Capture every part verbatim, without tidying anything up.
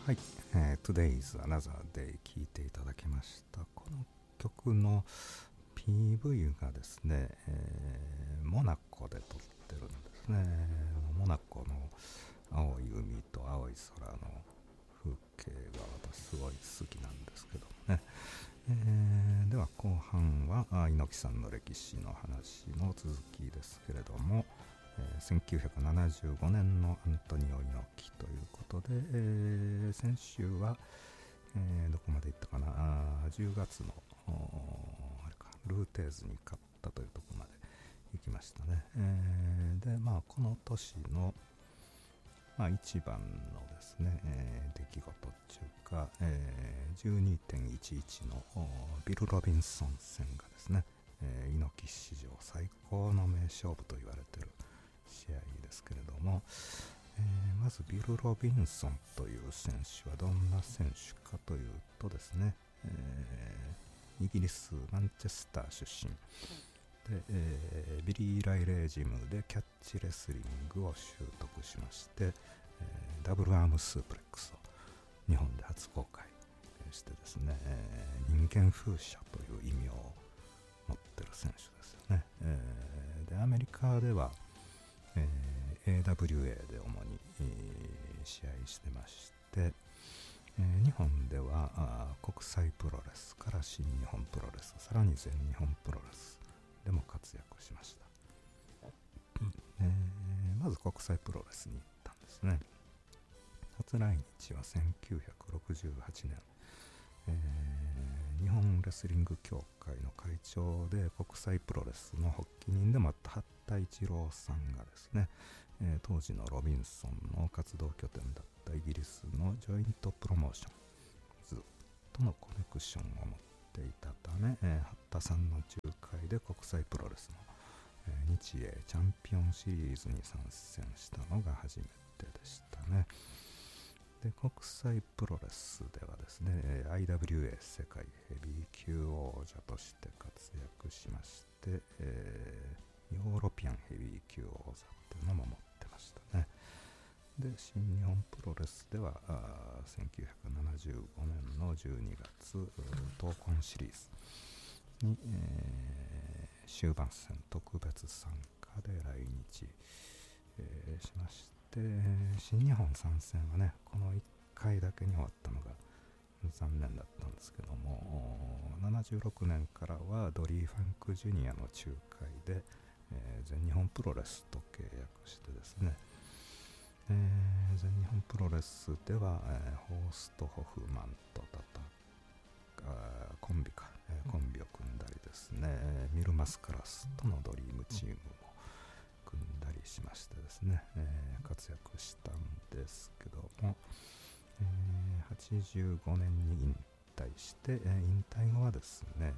はい、えー、Today's Another Day 聴いていただきました。この曲の ピーブイ がですね、えー、モナコで撮ってるんですね。モナコの青い海と青い空の風景が私すごい好きなんですけどね。えー、では後半は猪木さんの歴史の話の続きですけれども、えー、せんきゅうひゃくななじゅうごねんのアントニオ猪木ということで、えー、先週は、えー、どこまで行ったかな、あじゅうがつのあれかルーテーズに勝ったというところまで行きましたね。えー、でまあこの年のまあ、一番のですね、えー、出来事っていうか、えー、じゅうにてんいちいち のビル・ロビンソン戦がですね、えー、猪木史上最高の名勝負と言われている試合ですけれども、えー、まずビル・ロビンソンという選手はどんな選手かというとですね、えー、イギリスマンチェスター出身で、えー、ビリー・ライレージムでキャッチレスリングを習得しまして、えー、ダブルアームスープレックスを日本で初公開してですね、えー、人間風車という意味を持ってる選手ですよね。えー、でアメリカでは、えー、エーダブリューエー で主に、えー、試合してまして、えー、日本では国際プロレスから新日本プロレス、さらに全日本プロレスでも活躍しました。えー、まず国際プロレスに行ったんですね。初来日はせんきゅうひゃくろくじゅうはちねん、えー、日本レスリング協会の会長で国際プロレスの発起人でもあった八田一郎さんがですね、えー、当時のロビンソンの活動拠点だったイギリスのジョイントプロモーションズとのコネクションを持っていたため、えー、八田さんの仲介で国際プロレスの、えー、日英チャンピオンシリーズに参戦したのが初めてでしたね。で国際プロレスではですね アイダブリューエー 世界ヘビー級王者として活躍しまして、えー、ヨーロピアンヘビー級王座っていうのも持ってましたね。で新日本プロレスではせんきゅうひゃくななじゅうごねんのじゅうにがつ闘魂シリーズに、えー、終盤戦特別参加で来日、えー、しまして、新日本参戦はねこのいっかいだけに終わったのが残念だったんですけども、ななじゅうろくねんからはドリー・ファンク・ジュニアの仲介で、えー、全日本プロレスと契約してですね、えー、全日本プロレスでは、えー、ホースト・ホフマンと戦コンビか、えー、コンビを組んだりですね、ミルマスカラスとのドリームチームも組んだりしましてですね、えー、活躍したんですけども、えー、はちじゅうごねんに引退して、えー、引退後はですね、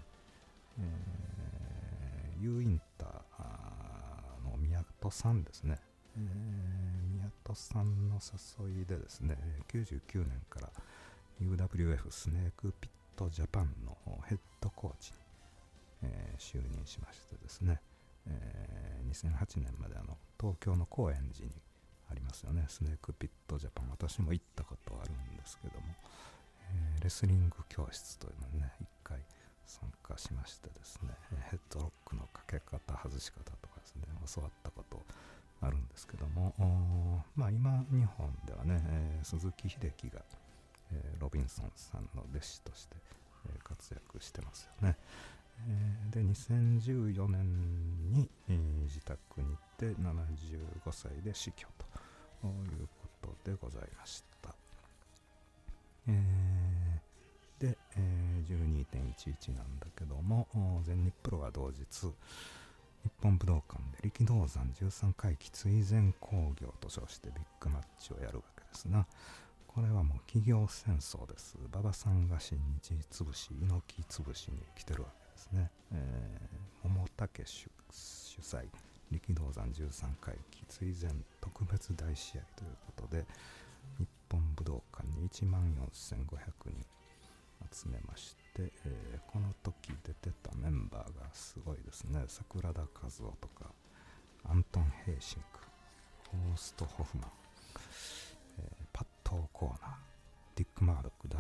えー、U インターの宮戸さんですね、えー、宮戸さんの誘いでですねきゅうじゅうきゅうねんから ユーダブリューエフ スネークピットジャパンのヘッドコーチに、えー、就任しましてですね、えー、にせんはちねんまであの東京の高円寺にありますよねスネークピットジャパン、私も行ったことあるんですけども、えー、レスリング教室というのにね一回参加しましてですね、ヘッドロックのかけ方外し方とかですね教わったことあるんですけども、まあ今日本ではね、えー、鈴木秀樹が、えー、ロビンソンさんの弟子として、えー、活躍してますよね。えー、でにせんじゅうよねんに、えー、自宅にてななじゅうごさいで死去ということでございました。えーで、えー、じゅうにてんいちいち なんだけども、全日プロは同日日本武道館で力道山じゅうさんかいき追善興行と称してビッグマッチをやるわけですが、これはもう企業戦争です。馬場さんが新日潰し猪木潰しに来てるわけですね。えー、桃竹主主催力道山じゅうさんかいき追善特別大試合ということで日本武道館にいちまんよんせんごひゃくにん集めまして、えー、この時出てたメンバーがすごいですね。桜田和夫とかアントン・ヘイシンク、ホースト・ホフマン、えー、パット・オコーナー、ディッ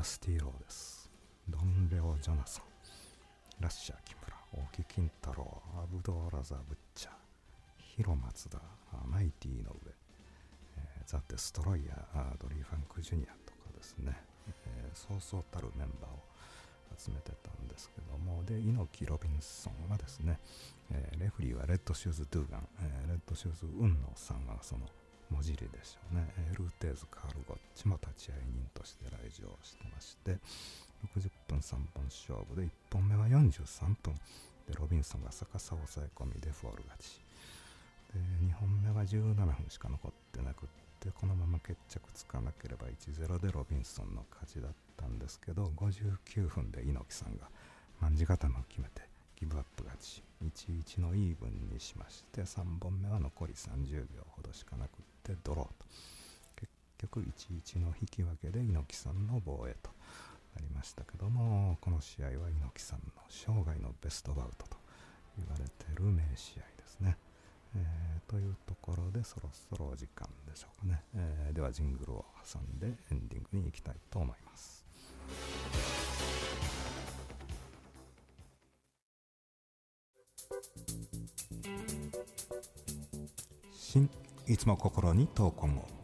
スティーローです。ドン・レオ・ジョナソン、ラッシャー木村、大木金太郎、アブドーラザ・ブッチャー、ヒロ松田、マイティの上、えー、ザ・デストロイヤー、ドリー・ファンク・ジュニアとかですね、えー、そうそうたるメンバーを集めてたんですけども、で猪木ロビンソンはですね、えー、レフリーはレッドシューズ・ドゥーガン、えー、レッドシューズ・ウンノさんはその文字入りでしょうね、えー、ルーテーズ・カール・ゴッチも立ち会い人として来場してまして、ろくじゅっぷんさんぼん勝負でいっぽんめはよんじゅうさんぷんでロビンソンが逆さを抑え込みでフォール勝ちで、にほんめはじゅうななふんしか残ってなくって、このまま決着つかなければ いちたいゼロ でロビンソンの勝ちだったんですけど、ごじゅうきゅうふんで猪木さんが卍固めを決めてギブアップ勝ち、いちたいいちのイーブンにしまして、さんぼんめは残りさんじゅうびょうほどしかなくってドローと、結局いちたいいちの引き分けで猪木さんの防衛となりましたけども、この試合は猪木さんの生涯のベストバウトと言われている名試合ですね。えー、というところでそろそろお時間でしょうかね。えー、ではジングルを挟んでエンディングに行きたいと思います。新いつも心に闘魂を、